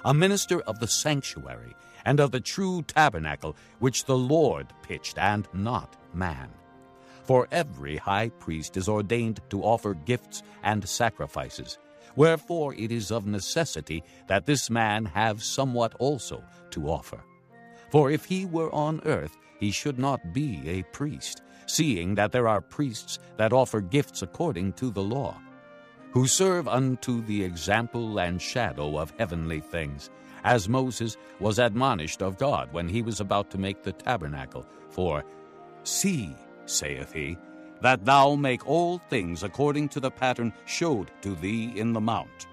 a minister of the sanctuary, and of the true tabernacle which the Lord pitched, and not man. For every high priest is ordained to offer gifts and sacrifices, wherefore it is of necessity that this man have somewhat also to offer. For if he were on earth, he should not be a priest, seeing that there are priests that offer gifts according to the law, who serve unto the example and shadow of heavenly things, as Moses was admonished of God when he was about to make the tabernacle. For, See, saith he, that thou make all things according to the pattern showed to thee in the mount.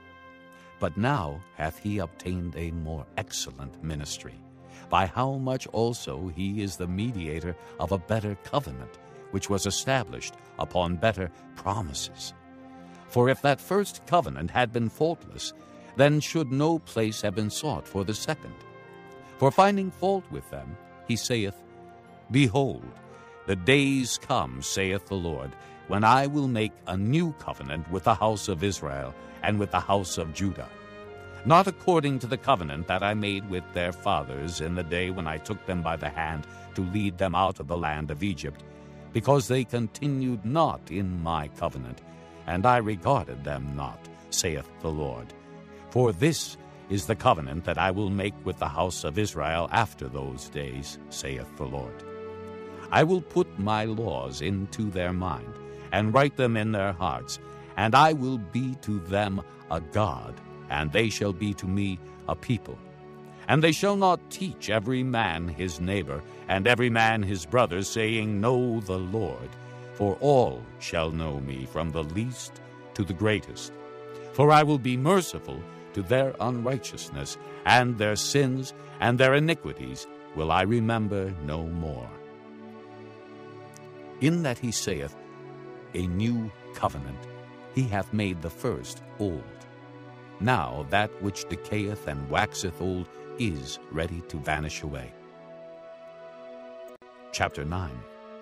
But now hath he obtained a more excellent ministry, by how much also he is the mediator of a better covenant, which was established upon better promises. For if that first covenant had been faultless, then should no place have been sought for the second. For finding fault with them, he saith, Behold, the days come, saith the Lord, when I will make a new covenant with the house of Israel and with the house of Judah, not according to the covenant that I made with their fathers in the day when I took them by the hand to lead them out of the land of Egypt, because they continued not in my covenant, and I regarded them not, saith the Lord. For this is the covenant that I will make with the house of Israel after those days, saith the Lord. I will put my laws into their mind, and write them in their hearts, and I will be to them a God, and they shall be to me a people. And they shall not teach every man his neighbor, and every man his brother, saying, Know the Lord, for all shall know me, from the least to the greatest. For I will be merciful to their unrighteousness, and their sins and their iniquities will I remember no more. In that he saith, A new covenant, he hath made the first old. Now that which decayeth and waxeth old is ready to vanish away. Chapter 9.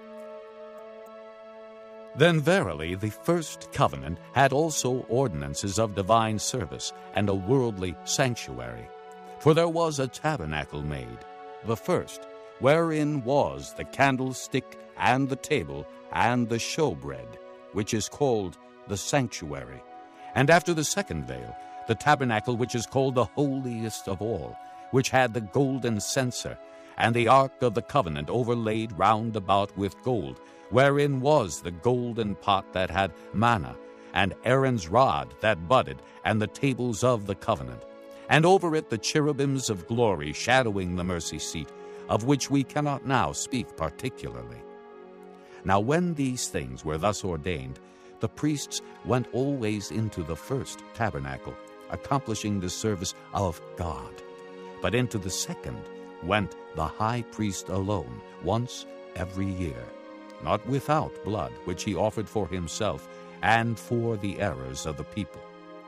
Then verily the first covenant had also ordinances of divine service, and a worldly sanctuary. For there was a tabernacle made, the first, wherein was the candlestick, and the table, and the showbread, which is called the sanctuary. And after the second veil, the tabernacle which is called the holiest of all, which had the golden censer, and the ark of the covenant overlaid round about with gold, wherein was the golden pot that had manna, and Aaron's rod that budded, and the tables of the covenant. And over it the cherubims of glory shadowing the mercy seat, of which we cannot now speak particularly. Now when these things were thus ordained, the priests went always into the first tabernacle, accomplishing the service of God. But into the second went the high priest alone, once every year, not without blood, which he offered for himself and for the errors of the people.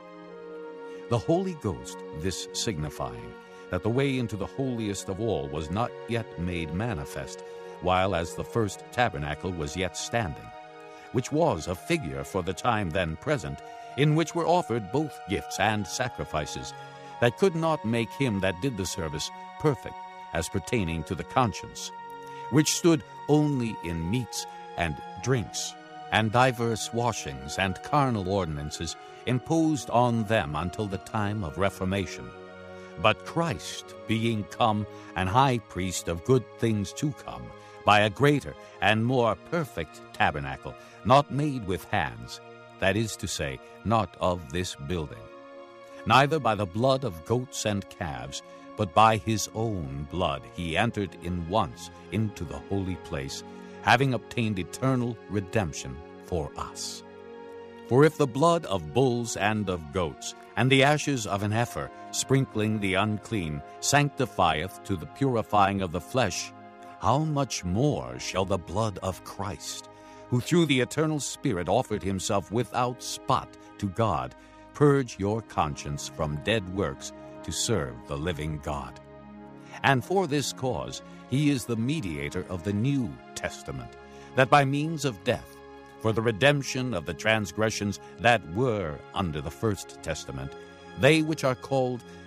The Holy Ghost, this signifying, that the way into the holiest of all was not yet made manifest, while as the first tabernacle was yet standing, which was a figure for the time then present, in which were offered both gifts and sacrifices, that could not make him that did the service perfect as pertaining to the conscience, which stood only in meats and drinks, and divers washings and carnal ordinances imposed on them until the time of Reformation. But Christ, being come an high priest of good things to come, by a greater and more perfect tabernacle, not made with hands, that is to say, not of this building, neither by the blood of goats and calves, but by his own blood he entered in once into the holy place, having obtained eternal redemption for us. For if the blood of bulls and of goats, and the ashes of an heifer, sprinkling the unclean, sanctifieth to the purifying of the flesh, how much more shall the blood of Christ, who through the eternal Spirit offered himself without spot to God, purge your conscience from dead works to serve the living God? And for this cause he is the mediator of the New Testament, that by means of death, for the redemption of the transgressions that were under the first testament, they which are called